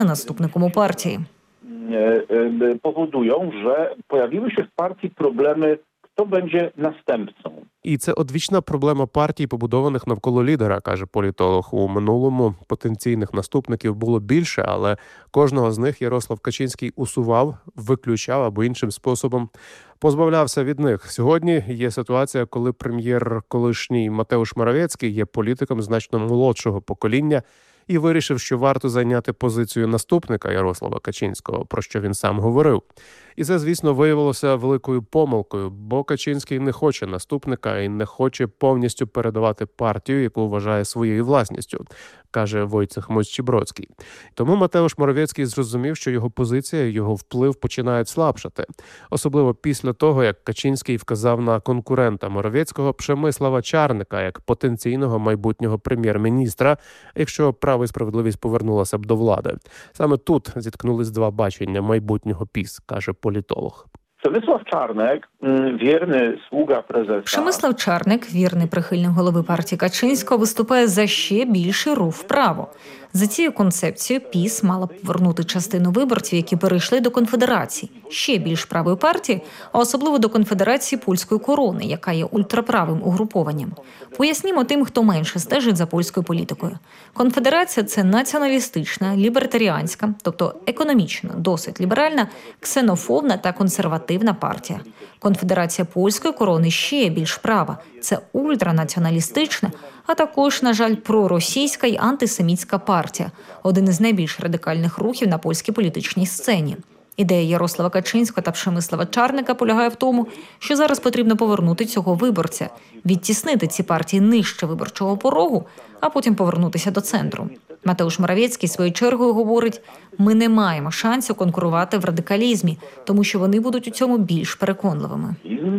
наступником у партії. Powodują, że pojawiły się w partii problemy, kto będzie następcą. І це одвічна проблема партій, побудованих навколо лідера, каже політолог. У минулому потенційних наступників було більше, але кожного з них Ярослав Качинський усував, виключав або іншим способом позбавлявся від них. Сьогодні є ситуація, коли прем'єр колишній Матеуш Моравецький є політиком значно молодшого покоління і вирішив, що варто зайняти позицію наступника Ярослава Качинського, про що він сам говорив. І це, звісно, виявилося великою помилкою, бо Качинський не хоче наступника і не хоче повністю передавати партію, яку вважає своєю власністю, каже Войцех Мойщібродський. Тому Матеуш Моравецький зрозумів, що його позиція, його вплив починають слабшати. Особливо після того, як Качинський вказав на конкурента Моравецького Przemysława Czarnka як потенційного майбутнього прем'єр-міністра, якщо Право і справедливість повернулася б до влади. Саме тут зіткнулись два бачення майбутнього ПіС, каже політолог. Przemysław Czarnek, wierny sługa prezesa. Przemysław Czarnek, вірний прихильник голови партії Качинського, виступає за ще більший рух вправо. За цією концепцією ПіС мала б повернути частину виборців, які перейшли до конфедерації, ще більш правої партії, а особливо до конфедерації польської корони, яка є ультраправим угрупованням. Пояснімо тим, хто менше стежить за польською політикою. Конфедерація – це націоналістична, лібертаріанська, тобто економічно досить ліберальна, ксенофобна та консервативна партія. Конфедерація польської корони ще більш права – це ультранаціоналістична, а також, на жаль, проросійська й антисемітська партія – один із найбільш радикальних рухів на польській політичній сцені. Ідея Ярослава Качинського та Przemysława Czarnka полягає в тому, що зараз потрібно повернути цього виборця, відтіснити ці партії нижче виборчого порогу, а потім повернутися до центру. Матеуш Моравецький своєю чергою говорить, ми не маємо шансу конкурувати в радикалізмі, тому що вони будуть у цьому більш переконливими.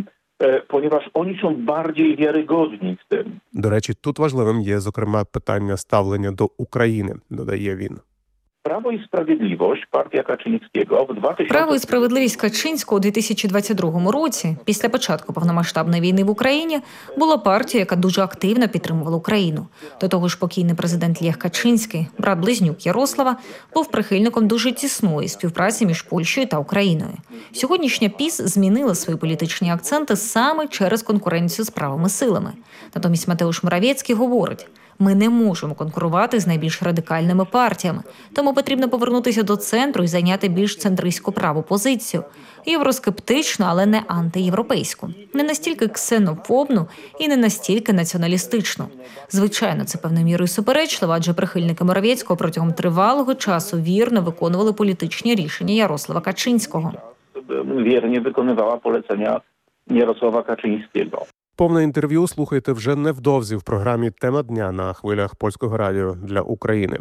Ponieważ oni są bardziej wiarygodni w tym. До речі, тут важливим є, зокрема, питання ставлення до України, додає він. Prawo i Sprawiedliwość, partia Kaczyńskiego w 2000... Право і справедливість Качинського у 2022 році, після початку повномасштабної війни в Україні, була партія, яка дуже активно підтримувала Україну. До того ж, покійний президент Лех Качинський, брат-близнюк Ярослава, був прихильником дуже тісної співпраці між Польщею та Україною. Сьогоднішня ПіС змінила свої політичні акценти саме через конкуренцію з правими силами. Натомість Матеуш Моравецький говорить, ми не можемо конкурувати з найбільш радикальними партіями, тому потрібно повернутися до центру і зайняти більш центристську праву позицію. Євроскептичну, але не антиєвропейську. Не настільки ксенофобну і не настільки націоналістичну. Звичайно, це певною мірою суперечливо, адже прихильники Моравецького протягом тривалого часу вірно виконували політичні рішення Ярослава Качинського. Wiernie wykonywała polecenia Jarosława Kaczyńskiego. Повне інтерв'ю слухайте вже невдовзі в програмі «Тема дня» на хвилях Польського радіо для України.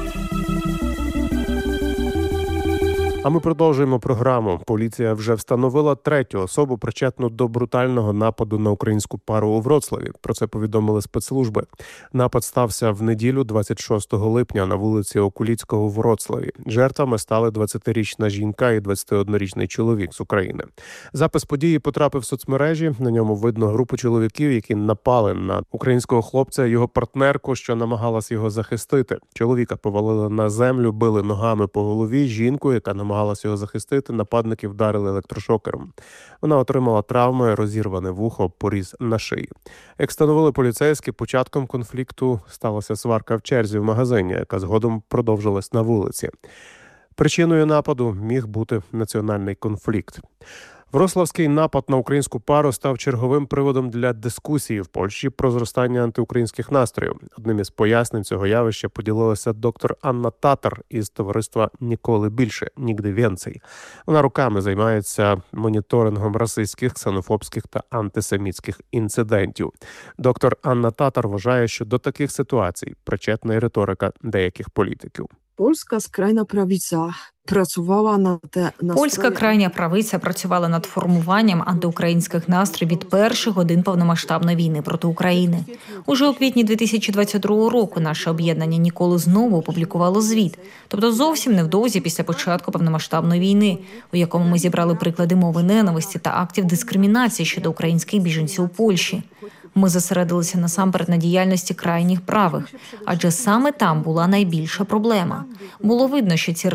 А ми продовжуємо програму. Поліція вже встановила третю особу, причетну до брутального нападу на українську пару у Вроцлаві. Про це повідомили спецслужби. Напад стався в неділю 26 липня на вулиці Окуліцького у Вроцлаві. Жертвами стали 20-річна жінка і 21-річний чоловік з України. Запис події потрапив в соцмережі. На ньому видно групу чоловіків, які напали на українського хлопця і його партнерку, що намагалась його захистити. Чоловіка повалили на землю, били ногами по голові. Жінку, яка намагалася його захистити, нападники вдарили електрошокером. Вона отримала травми, розірване вухо, поріз на шиї. Як встановили поліцейські, початком конфлікту сталася сварка в черзі в магазині, яка згодом продовжилась на вулиці. Причиною нападу міг бути національний конфлікт. Вроцлавський напад на українську пару став черговим приводом для дискусії в Польщі про зростання антиукраїнських настроїв. Одним із пояснень цього явища поділилася доктор Анна Татар із товариства «Ніколи більше, нігде вєнцей». Вона роками займається моніторингом расистських, ксенофобських та антисемітських інцидентів. Доктор Анна Татар вважає, що до таких ситуацій причетна і риторика деяких політиків. Польська крайня правиця працювала над Польська крайня правиця працювала над формуванням антиукраїнських настроїв від перших годин повномасштабної війни проти України. Уже у квітні 2022 року наше об'єднання «Ніколи» знову опублікувало звіт, тобто зовсім невдовзі після початку повномасштабної війни, у якому ми зібрали приклади мови ненависті та актів дискримінації щодо українських біженців у Польщі. Ми зосередилися насамперед на діяльності крайніх правих, адже саме там була найбільша проблема. Було видно, що ці